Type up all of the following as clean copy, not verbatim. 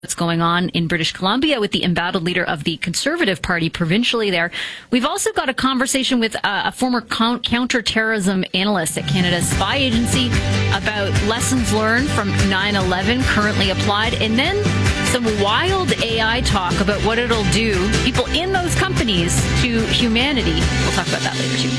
what's going on in British Columbia with the embattled leader of the Conservative Party provincially there. We've also got a conversation with a former counterterrorism analyst at Canada's spy agency about lessons learned from 9/11 currently applied, and then some wild AI talk about what it'll do, people in those companies, to humanity. We'll talk about that later too.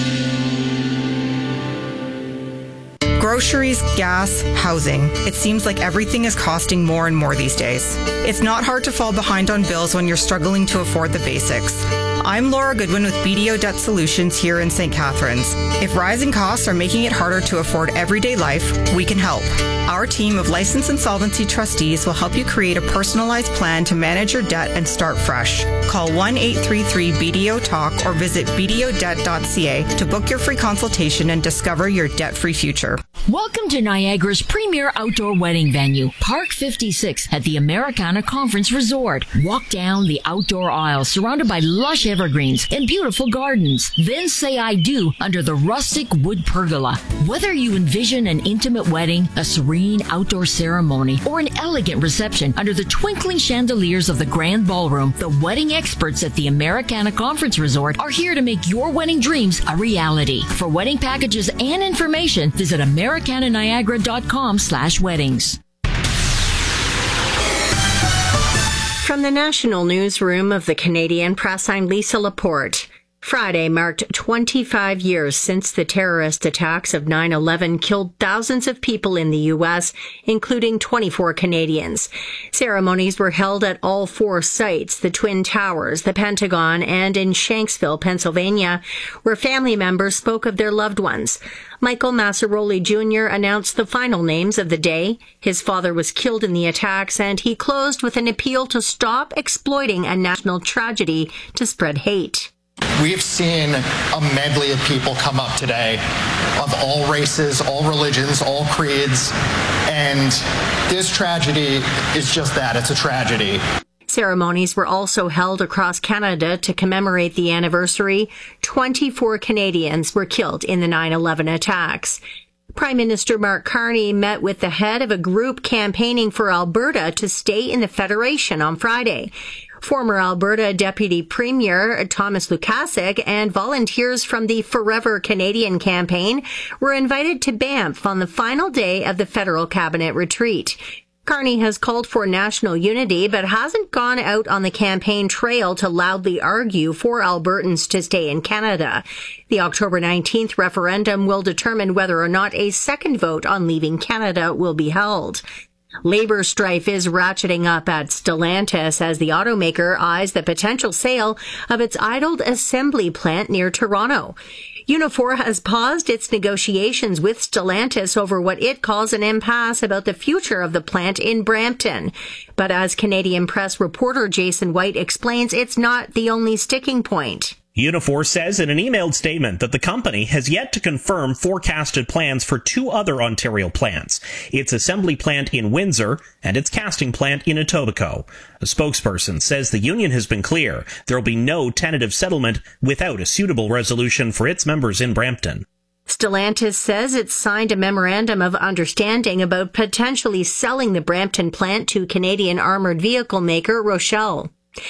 Groceries, gas, housing. It seems like everything is costing more and more these days. It's not hard to fall behind on bills when you're struggling to afford the basics. I'm Laura Goodwin with BDO Debt Solutions here in St. Catharines. If rising costs are making it harder to afford everyday life, we can help. Our team of licensed insolvency trustees will help you create a personalized plan to manage your debt and start fresh. Call 1-833-BDO-TALK or visit bdodebt.ca to book your free consultation and discover your debt-free future. Welcome to Niagara's premier outdoor wedding venue, Park 56 at the Americana Conference Resort. Walk down the outdoor aisle surrounded by lush evergreens and beautiful gardens. Then say I do under the rustic wood pergola. Whether you envision an intimate wedding, a serene outdoor ceremony, or an elegant reception under the twinkling chandeliers of the Grand Ballroom, the wedding experts at the Americana Conference Resort are here to make your wedding dreams a reality. For wedding packages and information, visit americananiagara.com/weddings. From the National Newsroom of the Canadian Press, I'm Lisa Laporte. Friday marked 25 years since the terrorist attacks of 9/11 killed thousands of people in the U.S., including 24 Canadians. Ceremonies were held at all four sites, the Twin Towers, the Pentagon, and in Shanksville, Pennsylvania, where family members spoke of their loved ones. Michael Massaroli Jr. announced the final names of the day. His father was killed in the attacks, and he closed with an appeal to stop exploiting a national tragedy to spread hate. We've seen a medley of people come up today of all races, all religions, all creeds, and this tragedy is just that. It's a tragedy. Ceremonies were also held across Canada to commemorate the anniversary. 24 Canadians were killed in the 9/11 attacks. Prime Minister Mark Carney met with the head of a group campaigning for Alberta to stay in the Federation on Friday. Former Alberta Deputy Premier Thomas Lukasik and volunteers from the Forever Canadian campaign were invited to Banff on the final day of the federal cabinet retreat. Carney has called for national unity, but hasn't gone out on the campaign trail to loudly argue for Albertans to stay in Canada. The October 19th referendum will determine whether or not a second vote on leaving Canada will be held. Labor strife is ratcheting up at Stellantis as the automaker eyes the potential sale of its idled assembly plant near Toronto. Unifor has paused its negotiations with Stellantis over what it calls an impasse about the future of the plant in Brampton. But as Canadian Press reporter Jason White explains, it's not the only sticking point. Unifor says in an emailed statement that the company has yet to confirm forecasted plans for two other Ontario plants, its assembly plant in Windsor and its casting plant in Etobicoke. A spokesperson says the union has been clear there will be no tentative settlement without a suitable resolution for its members in Brampton. Stellantis says it's signed a memorandum of understanding about potentially selling the Brampton plant to Canadian armored vehicle maker Rochelle.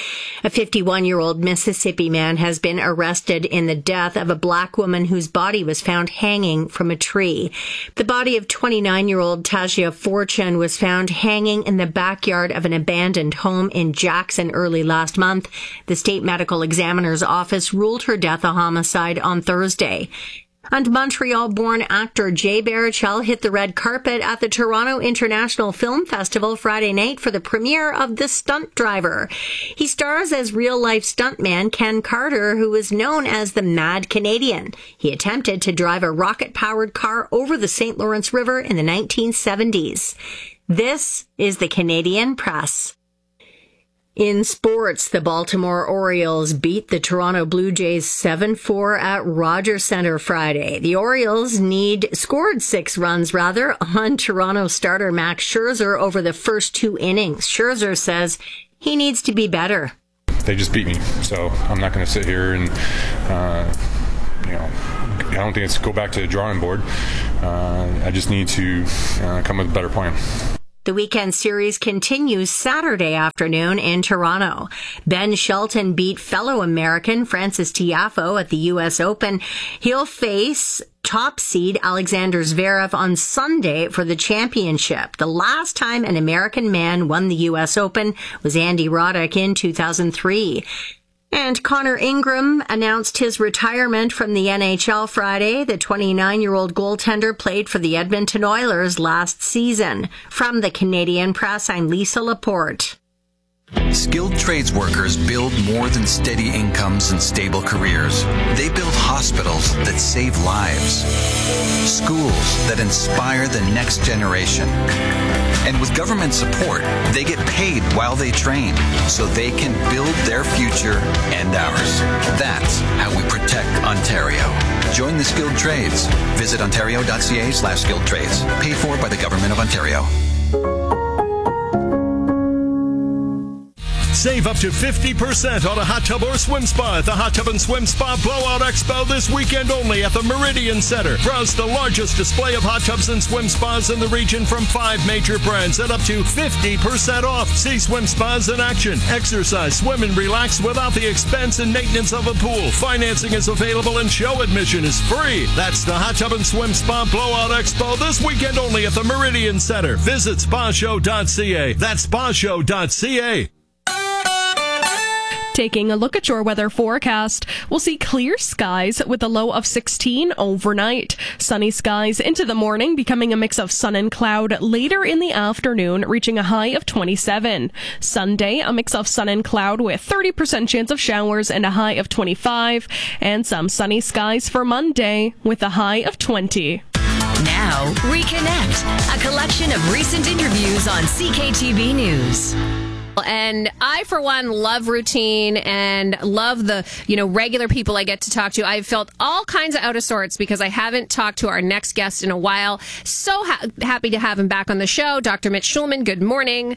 A 51-year-old Mississippi man has been arrested in the death of a black woman whose body was found hanging from a tree. The body of 29-year-old Tajia Fortune was found hanging in the backyard of an abandoned home in Jackson early last month. The state medical examiner's office ruled her death a homicide on Thursday. And Montreal-born actor Jay Baruchel hit the red carpet at the Toronto International Film Festival Friday night for the premiere of The Stunt Driver. He stars as real-life stuntman Ken Carter, who is known as the Mad Canadian. He attempted to drive a rocket-powered car over the St. Lawrence River in the 1970s. This is the Canadian Press. In sports, the Baltimore Orioles beat the Toronto Blue Jays 7-4 at Rogers Centre Friday. The Orioles scored 6 runs on Toronto starter Max Scherzer over the first 2 innings. Scherzer says he needs to be better. They just beat me, so I'm not going to sit here and, I don't think it's go back to the drawing board. I just need to come with a better plan. The weekend series continues Saturday afternoon in Toronto. Ben Shelton beat fellow American Francis Tiafoe at the U.S. Open. He'll face top seed Alexander Zverev on Sunday for the championship. The last time an American man won the U.S. Open was Andy Roddick in 2003. And Connor Ingram announced his retirement from the NHL Friday. The 29-year-old goaltender played for the Edmonton Oilers last season. From the Canadian Press, I'm Lisa Laporte. Skilled trades workers build more than steady incomes and stable careers. They build hospitals that save lives, schools that inspire the next generation. And with government support, they get paid while they train so they can build their future and ours. That's how we protect Ontario. Join the skilled trades. Visit ontario.ca/skilled trades. Paid for by the Government of Ontario. Save up to 50% on a hot tub or swim spa at the Hot Tub and Swim Spa Blowout Expo this weekend only at the Meridian Center. Browse the largest display of hot tubs and swim spas in the region from 5 major brands at up to 50% off. See swim spas in action. Exercise, swim, and relax without the expense and maintenance of a pool. Financing is available and show admission is free. That's the Hot Tub and Swim Spa Blowout Expo this weekend only at the Meridian Center. Visit spashow.ca. That's spashow.ca. Taking a look at your weather forecast, we'll see clear skies with a low of 16 overnight. Sunny skies into the morning, becoming a mix of sun and cloud later in the afternoon, reaching a high of 27. Sunday, a mix of sun and cloud with 30% chance of showers and a high of 25. And some sunny skies for Monday with a high of 20. Now, Reconnect, a collection of recent interviews on CKTB News. And I, for one, love routine and love the, regular people I get to talk to. I've felt all kinds of out of sorts because I haven't talked to our next guest in a while. So happy to have him back on the show. Dr. Mitch Schulman, good morning.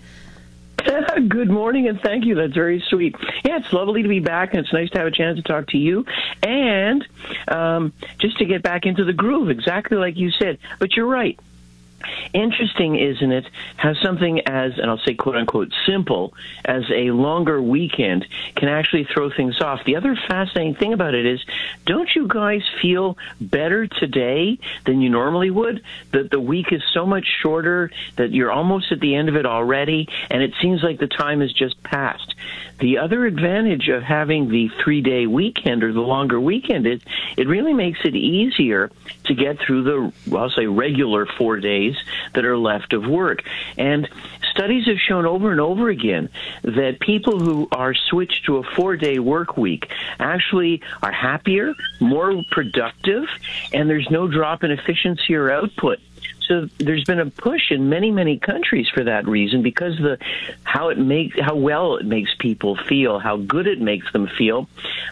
Good morning, and thank you. That's very sweet. Yeah, it's lovely to be back, and it's nice to have a chance to talk to you. And just to get back into the groove, exactly like you said. But you're right. Interesting, isn't it, how something as, and I'll say quote-unquote simple, as a longer weekend can actually throw things off. The other fascinating thing about it is, don't you guys feel better today than you normally would? That the week is so much shorter, that you're almost at the end of it already, and it seems like the time has just passed. The other advantage of having the 3-day weekend or the longer weekend is it really makes it easier to get through the, I'll say, regular 4 days that are left of work. And studies have shown over and over again that people who are switched to a 4-day work week actually are happier, more productive, and there's no drop in efficiency or output. So there's been a push in many, many countries for that reason, because how well it makes people feel, how good it makes them feel,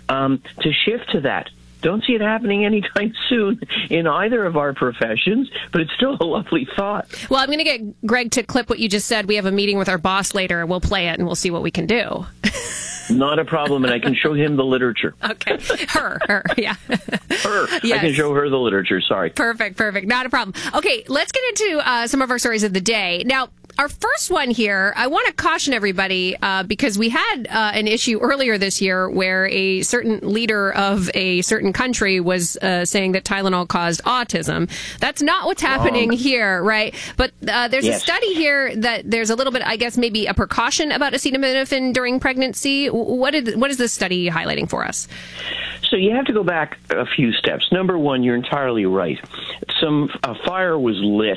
to shift to that. Don't see it happening anytime soon in either of our professions, but it's still a lovely thought. Well, I'm going to get Greg to clip what you just said. We have a meeting with our boss later. We'll play it and we'll see what we can do. Not a problem, and I can show him the literature. Okay. Her, yeah. Her. Yes. I can show her the literature, sorry. Perfect. Not a problem. Okay, let's get into some of our stories of the day. Now, our first one here, I want to caution everybody because we had an issue earlier this year where a certain leader of a certain country was saying that Tylenol caused autism. That's not what's happening here, right? But there's a study here that there's a little bit, I guess, maybe a precaution about acetaminophen during pregnancy. What is this study highlighting for us? So you have to go back a few steps. Number one, you're entirely right. A fire was lit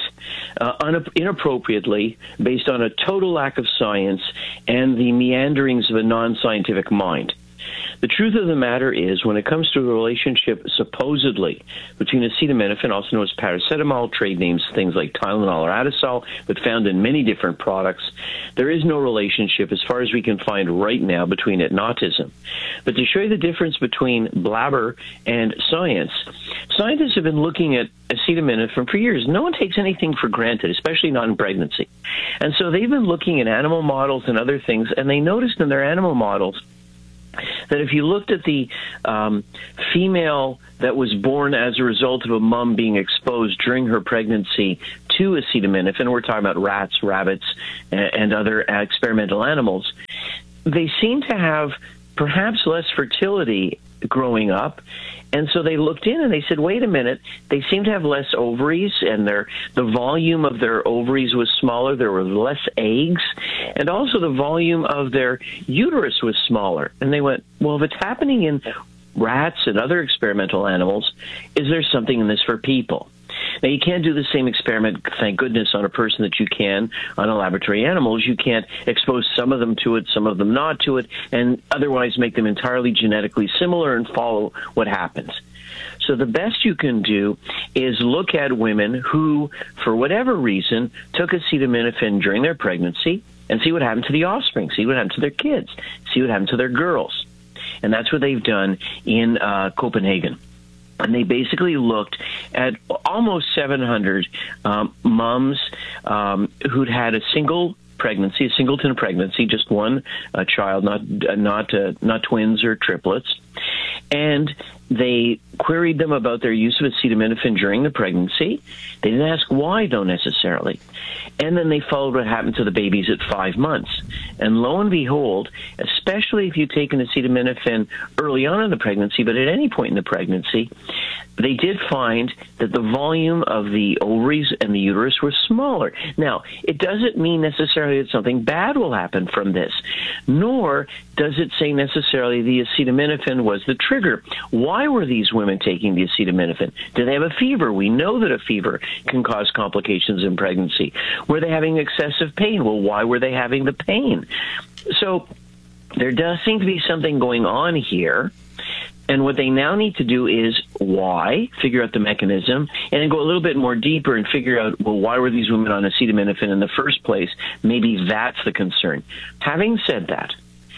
inappropriately based on a total lack of science and the meanderings of a non-scientific mind. The truth of the matter is, when it comes to the relationship, supposedly, between acetaminophen, also known as paracetamol, trade names things like Tylenol or Adasol, but found in many different products, there is no relationship, as far as we can find right now, between it and autism. But to show you the difference between blabber and science, scientists have been looking at acetaminophen for years. No one takes anything for granted, especially not in pregnancy. And so they've been looking at animal models and other things, and they noticed in their animal models that if you looked at the female that was born as a result of a mom being exposed during her pregnancy to acetaminophen, we're talking about rats, rabbits, and other experimental animals, they seem to have perhaps less fertility growing up. And so they looked in and they said, wait a minute, they seem to have less ovaries, and the volume of their ovaries was smaller. There were less eggs, and also the volume of their uterus was smaller. And they went, well, if it's happening in rats and other experimental animals, is there something in this for people? Now, you can't do the same experiment, thank goodness, on a person that you can on a laboratory animals. You can't expose some of them to it, some of them not to it, and otherwise make them entirely genetically similar and follow what happens. So the best you can do is look at women who, for whatever reason, took acetaminophen during their pregnancy and see what happened to the offspring, see what happened to their kids, see what happened to their girls. And that's what they've done in Copenhagen. And they basically looked at almost 700 moms who'd had a single pregnancy, a singleton pregnancy, just one child, not twins or triplets. And they queried them about their use of acetaminophen during the pregnancy. They didn't ask why, though, necessarily. And then they followed what happened to the babies at 5 months. And lo and behold, especially if you take an acetaminophen early on in the pregnancy, but at any point in the pregnancy, they did find that the volume of the ovaries and the uterus were smaller. Now, it doesn't mean necessarily that something bad will happen from this, nor does it say necessarily the acetaminophen was the trigger. Why were these women taking the acetaminophen? Did they have a fever? We know that a fever can cause complications in pregnancy. Were they having excessive pain? Well, why were they having the pain? So there does seem to be something going on here. And what they now need to do is why, figure out the mechanism, and then go a little bit more deeper and figure out, well, why were these women on acetaminophen in the first place? Maybe that's the concern. Having said that,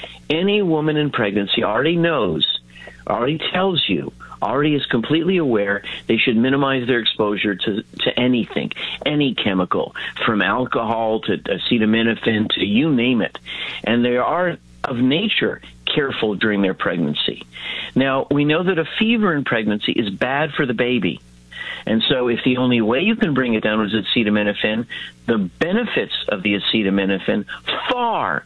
any woman in pregnancy already knows, already tells you, already is completely aware they should minimize their exposure to anything, any chemical, from alcohol to acetaminophen to you name it. And they are, of nature, careful during their pregnancy. Now, we know that a fever in pregnancy is bad for the baby. And so if the only way you can bring it down is acetaminophen, the benefits of the acetaminophen far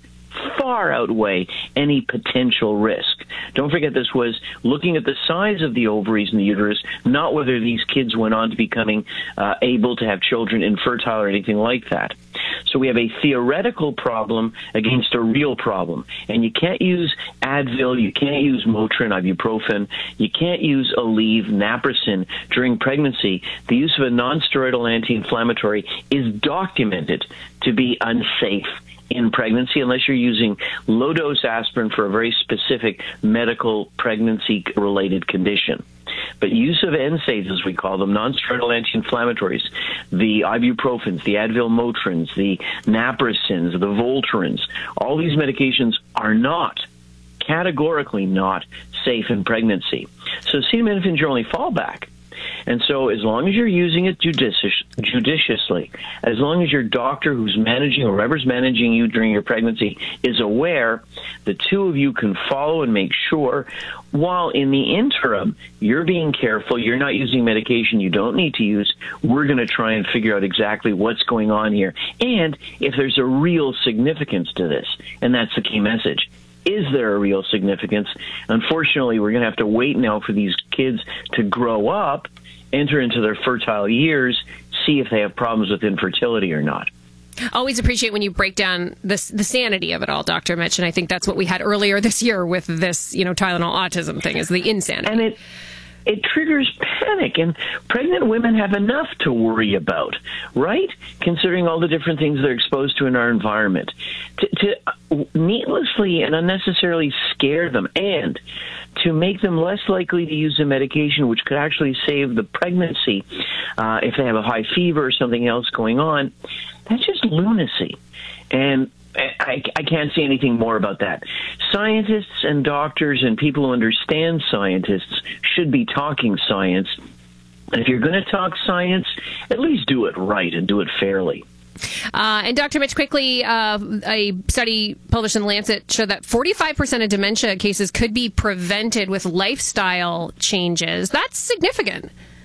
outweigh any potential risk. Don't forget, this was looking at the size of the ovaries and the uterus, not whether these kids went on to becoming able to have children, infertile or anything like that. So we have a theoretical problem against a real problem. And you can't use Advil, you can't use Motrin, ibuprofen, you can't use Aleve, naproxen during pregnancy. The use of a non-steroidal anti-inflammatory is documented to be unsafe in pregnancy unless you're using low-dose aspirin for a very specific medical pregnancy-related condition. But use of NSAIDs, as we call them, non-steroidal anti-inflammatories, the ibuprofens, the Advil Motrins, the naproxens, the Voltarens, all these medications are not, categorically not, safe in pregnancy. So acetaminophen is your only fallback. And so as long as you're using it judiciously, as long as your doctor who's managing or whoever's managing you during your pregnancy is aware, the two of you can follow and make sure, while in the interim, you're being careful, you're not using medication you don't need to use, we're going to try and figure out exactly what's going on here. And if there's a real significance to this, and that's the key message. Is there a real significance? Unfortunately, we're going to have to wait now for these kids to grow up, enter into their fertile years, see if they have problems with infertility or not. Always appreciate when you break down the sanity of it all, Dr. Mitch, and I think that's what we had earlier this year with this, Tylenol autism thing, is the insanity. And it triggers panic, and pregnant women have enough to worry about, right? Considering all the different things they're exposed to in our environment. To needlessly and unnecessarily scare them and to make them less likely to use a medication which could actually save the pregnancy if they have a high fever or something else going on, that's just lunacy. And I can't say anything more about that. Scientists and doctors and people who understand scientists should be talking science. And if you're going to talk science, at least do it right and do it fairly. And Dr. Mitch, quickly, a study published in The Lancet showed that 45% of dementia cases could be prevented with lifestyle changes. That's significant.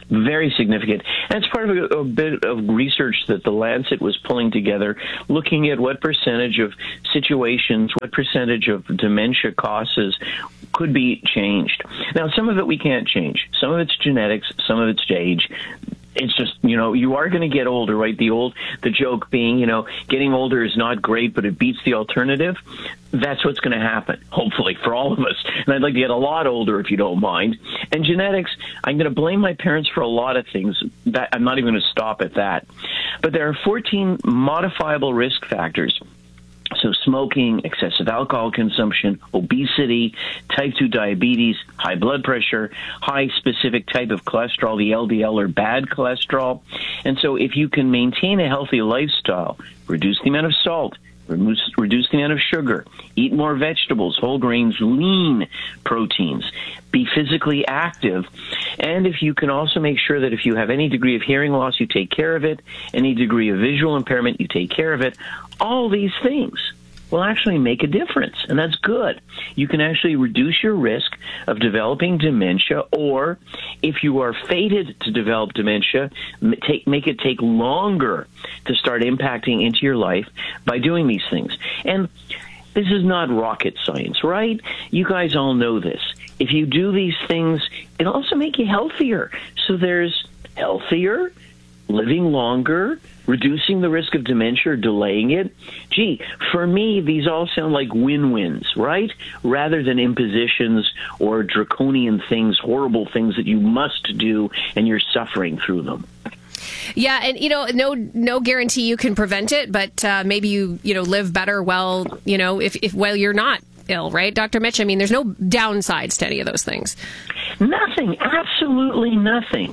Very significant. And it's part of a bit of research that the Lancet was pulling together, looking at what percentage of situations, what percentage of dementia causes could be changed. Now, some of it we can't change. Some of it's genetics, some of it's age. It's just, you are going to get older, right? The joke being, getting older is not great, but it beats the alternative. That's what's going to happen, hopefully, for all of us. And I'd like to get a lot older, if you don't mind. And genetics, I'm going to blame my parents for a lot of things. That I'm not even going to stop at that. But there are 14 modifiable risk factors. So smoking, excessive alcohol consumption, obesity, type 2 diabetes, high blood pressure, high specific type of cholesterol, the LDL or bad cholesterol. And so if you can maintain a healthy lifestyle, reduce the amount of salt, reduce the amount of sugar, eat more vegetables, whole grains, lean proteins, be physically active, and if you can also make sure that if you have any degree of hearing loss, you take care of it, any degree of visual impairment, you take care of it, all these things will actually make a difference, and that's good. You can actually reduce your risk of developing dementia, or if you are fated to develop dementia, make it take longer to start impacting into your life by doing these things. And this is not rocket science, right? You guys all know this. If you do these things, it'll also make you healthier. So there's healthier, living longer, reducing the risk of dementia or delaying it. Gee, for me, these all sound like win-wins, right? Rather than impositions or draconian things, horrible things that you must do and you're suffering through them. Yeah, and no guarantee you can prevent it, but maybe you live better while you're not ill, right, Dr. Mitch? I mean, there's no downsides to any of those things. Nothing, absolutely nothing.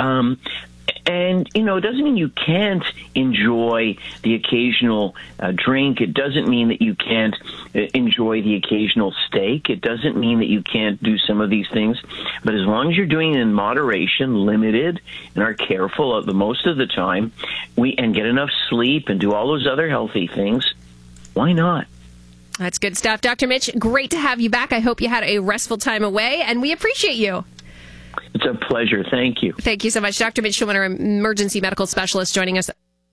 And, it doesn't mean you can't enjoy the occasional drink. It doesn't mean that you can't enjoy the occasional steak. It doesn't mean that you can't do some of these things. But as long as you're doing it in moderation, limited, and are careful of the most of the time, and get enough sleep and do all those other healthy things, why not? That's good stuff. Dr. Mitch, great to have you back. I hope you had a restful time away, and we appreciate you. It's a pleasure. Thank you. Thank you so much. Dr. Mitch Schulman, our emergency medical specialist, joining us.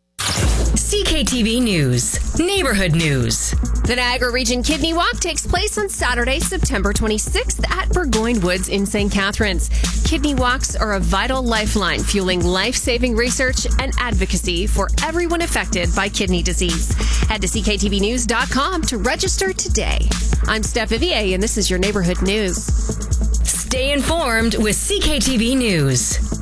CKTV News, Neighborhood News. The Niagara Region Kidney Walk takes place on Saturday, September 26th at Burgoyne Woods in St. Catharines. Kidney walks are a vital lifeline, fueling life-saving research and advocacy for everyone affected by kidney disease. Head to CKTVnews.com to register today. I'm Steph Vivier, and this is your Neighborhood News. Stay informed with CKTV News.